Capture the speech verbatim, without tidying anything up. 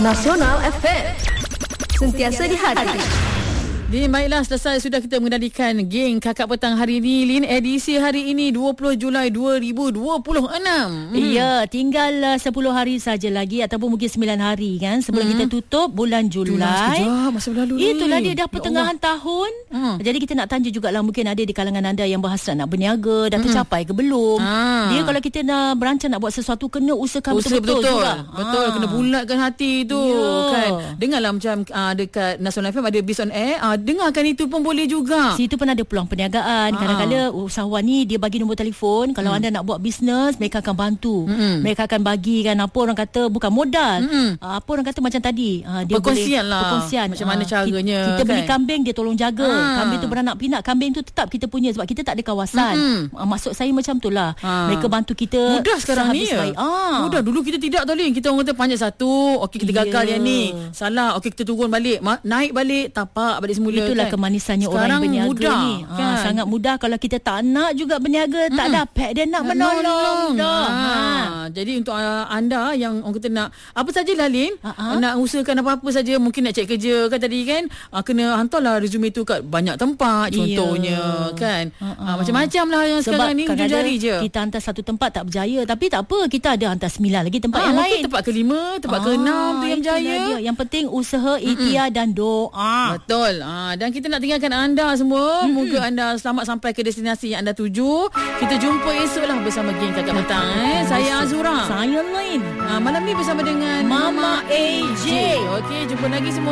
Nasional F M. Sentiasa di hati. Lin, baiklah, selesai sudah kita mengendalikan geng Kakak Petang hari ini. Lin, edisi hari ini dua puluh Julai dua ribu dua puluh enam. Hmm. Ya, tinggal uh, sepuluh hari saja lagi ataupun mungkin sembilan hari kan sebelum hmm. kita tutup bulan Julai. Sekejap, masa berlalu ni. Itulah dia dah pertengahan ya tahun. Hmm. Jadi kita nak tanya jugalah, mungkin ada di kalangan anda yang berhasrat nak berniaga, dah tercapai ke belum? Ha. Dia kalau kita nak berancang nak buat sesuatu, kena usahakan Usaha betul-betul betul. juga. Betul, ha. Kena bulatkan hati tu ya. kan. Dengarlah macam uh, dekat Nasional F M ada Biz on Air, uh, dengarkan itu pun boleh juga. Situ pun ada peluang perniagaan. Ha. Kadang-kadang usahawan ni dia bagi nombor telefon. Kalau hmm. anda nak buat bisnes, mereka akan bantu. Hmm. Mereka akan bagikan apa orang kata bukan modal. Hmm. Uh, apa orang kata macam tadi. Uh, dia perkongsian boleh lah. Perkongsian. Macam mana uh, caranya. Kita, kita kan? beli kambing, dia tolong jaga. Ha. Kambing tu beranak pinak. Kambing tu tetap kita punya sebab kita tak ada kawasan. Hmm. Uh, maksud saya macam tu lah. Ha. Mereka bantu kita. Mudah sekarang ni ya. Ah. Mudah. Dulu kita tidak tahu, Lin. Kita orang kata panjat satu. Okey, kita gagal yeah. yang ni. Salah. Okey, kita turun balik. Ma- naik balik. Tapak balik semula. Itulah kan? Kemanisannya sekarang orang berniaga mudah, ni. Kan? Ha, sangat mudah. Kalau kita tak nak juga berniaga, mm-mm. tak dapat dia nak menolong. Dah. Ha. Ha. Jadi untuk uh, anda yang orang kata nak apa sajalah, Lin, uh-huh. nak usahakan apa-apa saja, mungkin nak cari kerja kan tadi kan, uh, kena hantarlah resume tu kat banyak tempat contohnya. Yeah. Kan. Uh-huh. Uh, macam-macam lah yang sebab sekarang ni hujung jari je. Kita hantar satu tempat tak berjaya, tapi tak apa, kita ada hantar sembilan lagi tempat ha, yang mungkin lain. Tempat kelima, tempat ah, keenam tu yang berjaya. Dia. Yang penting usaha, ikhtiar dan doa. Betul. Ha, dan kita nak tinggalkan anda semua. Mm-hmm. Moga anda selamat sampai ke destinasi yang anda tuju. Kita jumpa esoklah bersama geng Kakak Petang. Eh. Saya Azura. Saya Lin. Ha, malam ni bersama dengan Mama A J. Okey, jumpa lagi semua.